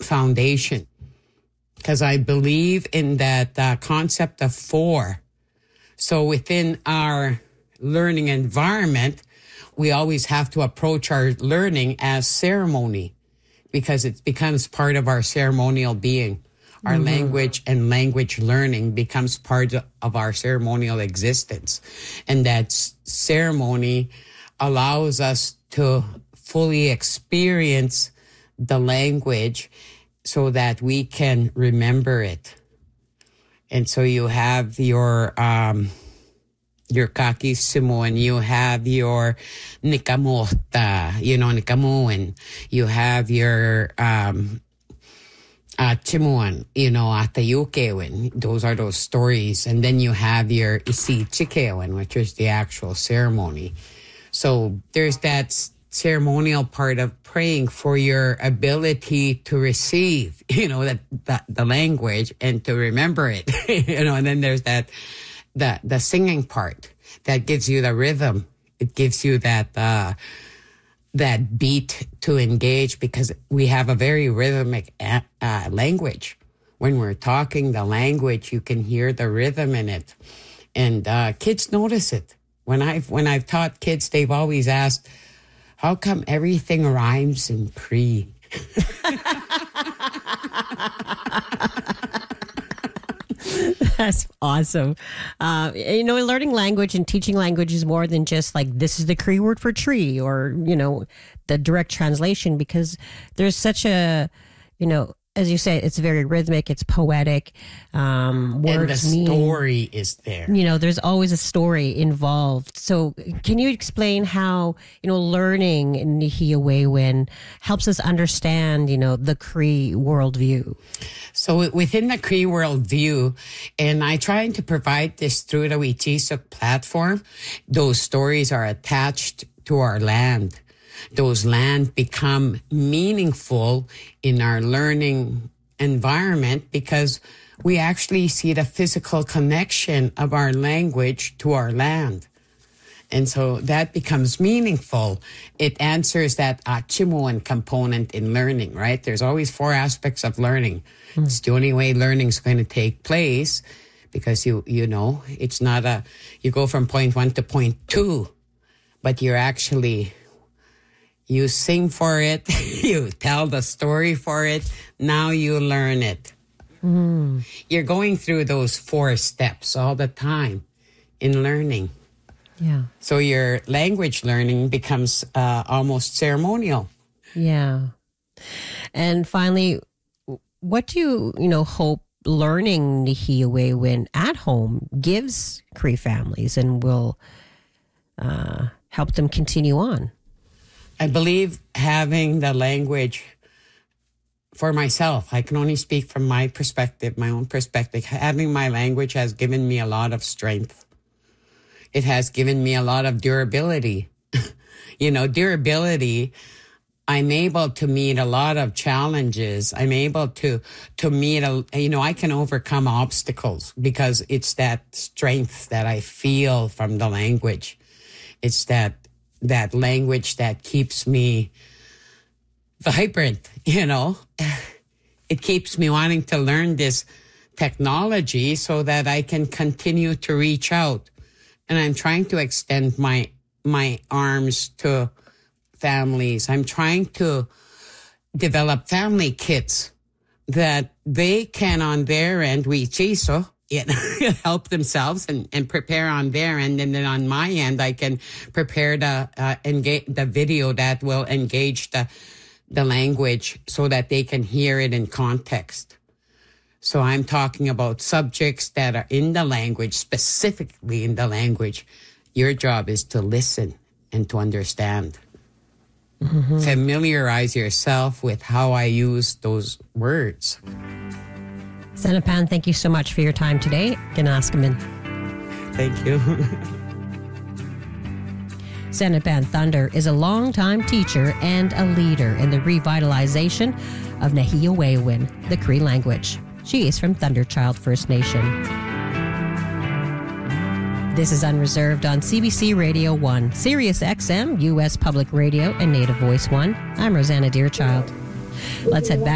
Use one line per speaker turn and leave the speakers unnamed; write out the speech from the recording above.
foundation, because I believe in that concept of four. So within our learning environment, we always have to approach our learning as ceremony, because it becomes part of our ceremonial being. Our language and language learning becomes part of our ceremonial existence. And that ceremony allows us to fully experience the language so that we can remember it. And so you have your kakisimu, and you have your nikamota, nikamuan. You have your chimuan, atayukewan. Those are those stories. And then you have your isichikewan, which is the actual ceremony. So there's that ceremonial part of praying for your ability to receive, the language and to remember it, and then there's the singing part that gives you the rhythm. It gives you that beat to engage, because we have a very rhythmic language. When we're talking the language, you can hear the rhythm in it, and kids notice it. When I've taught kids, they've always asked, how come everything rhymes in Cree?
That's awesome. Learning language and teaching language is more than just like, this is the Cree word for tree, or, the direct translation, because there's such a, as you say, it's very rhythmic, it's poetic. Words
and the story is there.
There's always a story involved. So can you explain how, learning Nihiawaywin helps us understand, the Cree worldview?
So within the Cree worldview, and I try to provide this through the Wechisuk platform, those stories are attached to our land. Those land become meaningful in our learning environment, because we actually see the physical connection of our language to our land. And so that becomes meaningful. It answers that Chimuan component in learning, right? There's always four aspects of learning. It's the only way learning is going to take place, because it's not you go from point 1 to point 2, but you sing for it, you tell the story for it, now you learn it. You're going through those 4 steps all the time in learning.
Yeah.
So your language learning becomes almost ceremonial.
Yeah. And finally, what do you, hope learning Nihiawaywin at home gives Cree families and will help them continue on?
I believe having the language for myself, I can only speak from my perspective, my own perspective. Having my language has given me a lot of strength. It has given me a lot of durability. Durability, I'm able to meet a lot of challenges. I'm able to meet, I can overcome obstacles, because it's that strength that I feel from the language. It's that language that keeps me vibrant, It keeps me wanting to learn this technology so that I can continue to reach out. And I'm trying to extend my arms to families. I'm trying to develop family kits that they can, on their end, help themselves and prepare on their end. And then on my end, I can prepare the video that will engage the language so that they can hear it in context. So I'm talking about subjects that are in the language, specifically in the language. Your job is to listen and to understand. Familiarize yourself with how I use those words.
Senapan, thank you so much for your time today. Ganaskaman.
Thank you.
Senapan Thunder is a longtime teacher and a leader in the revitalization of Nihiawaywin, the Cree language. She is from Thunderchild First Nation. This is Unreserved on CBC Radio 1, Sirius XM, U.S. Public Radio, and Native Voice 1. I'm Rosanna Deerchild. Let's head back